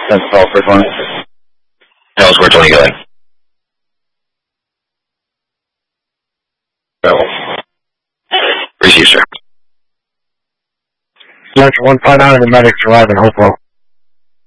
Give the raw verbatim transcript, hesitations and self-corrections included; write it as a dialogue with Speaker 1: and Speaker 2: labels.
Speaker 1: That's all for twenty.
Speaker 2: No, Square twenty going.
Speaker 1: No.
Speaker 2: Receive, sir.
Speaker 3: Central one five nine, the medics arrive in Hopewell.